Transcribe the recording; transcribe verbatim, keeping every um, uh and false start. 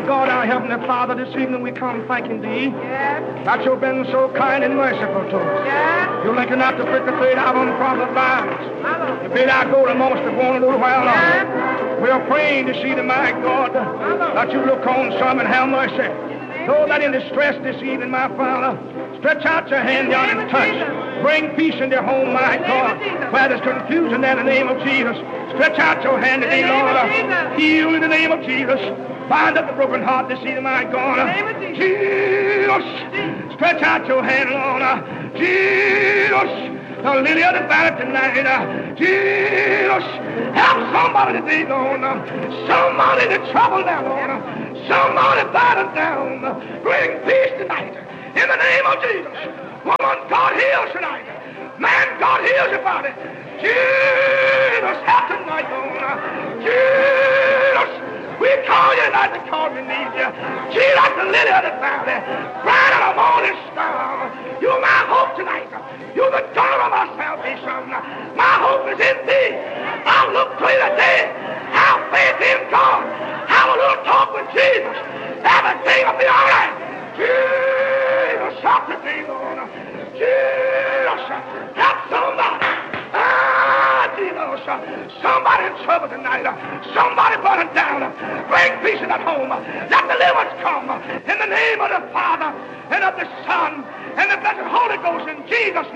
God, our Heavenly Father, this evening we come thanking Thee Yes. that You've been so kind and merciful to us. Yes. You're looking out to prick the fade out on problem lives. Hello. You bid our go amongst the one a little while longer. Yes. We are praying to see the my God that You look on some and have mercy. Know that in distress this evening, my Father, stretch out Your hand down and touch. Bring peace in their home, my God. Where there's confusion in the name of Jesus, stretch out Your hand today, Lord. Heal in the name of Jesus. Bind up the broken heart this evening, my God. Jesus. Stretch out Your hand, Lord. Jesus. The lily of the valley tonight. Jesus. Help somebody today, Lord. Somebody in trouble now, Lord. Somebody battered down. Bring peace tonight. In the name of Jesus. Woman, God heals tonight. Man, God heals your body. Jesus, help tonight, Lord. Jesus, we call You tonight because we need You. Jesus, the lily of the valley, bright of the morning star. You're my hope tonight. You're the dawn of my salvation. My hope is in Thee. I'll look to You today. Have faith in God. Have a little talk with Jesus. Everything will be all right. Jesus, help today, Lord. Jesus, help somebody. Ah, Jesus, somebody in trouble tonight. Somebody burning down. Bring peace in that home. Let deliverance come. In the name of the Father, and of the Son, and the blessed Holy Ghost, in Jesus' name.